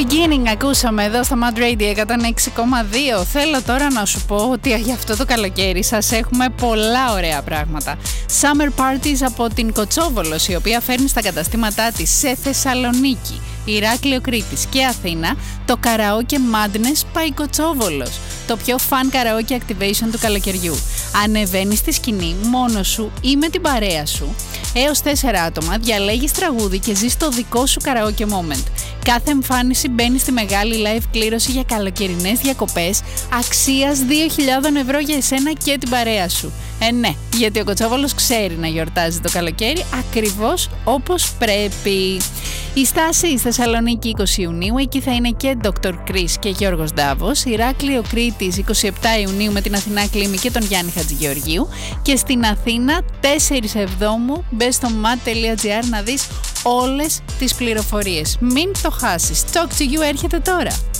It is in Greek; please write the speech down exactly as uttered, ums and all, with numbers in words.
Beginning ακούσαμε εδώ στο Mad Radio εκατόν έξι κόμμα δύο. Θέλω τώρα να σου πω ότι για αυτό το καλοκαίρι σας έχουμε πολλά ωραία πράγματα. Summer Parties από την Κοτσόβολος, η οποία φέρνει στα καταστήματά της σε Θεσσαλονίκη, Ηράκλειο Κρήτης και Αθήνα το Karaoke Madness by Κοτσόβολος, το πιο fun karaoke activation του καλοκαιριού. Ανεβαίνεις στη σκηνή μόνος σου ή με την παρέα σου, έως τέσσερα άτομα, διαλέγεις τραγούδι και ζεις το δικό σου karaoke moment. Κάθε εμφάνιση μπαίνει στη μεγάλη live κλήρωση για καλοκαιρινές διακοπές αξίας δύο χιλιάδες ευρώ για εσένα και την παρέα σου. Ε ναι, γιατί ο Κοτσόβολος ξέρει να γιορτάζει το καλοκαίρι ακριβώς όπως πρέπει. Η στάση στη Θεσσαλονίκη είκοσι Ιουνίου, εκεί θα είναι και Doctor Chris και Γιώργος Ντάβος. Ηράκλειο Κρήτης είκοσι επτά Ιουνίου με την Αθηνά Κλίμη και τον Γιάννη Χατζηγεωργίου. Και στην Αθήνα τέσσερις Εβδόμου μπες στο mad τελεία gr να δεις όλες τις πληροφορίες. Μην το χάσεις. Talk to you έρχεται τώρα.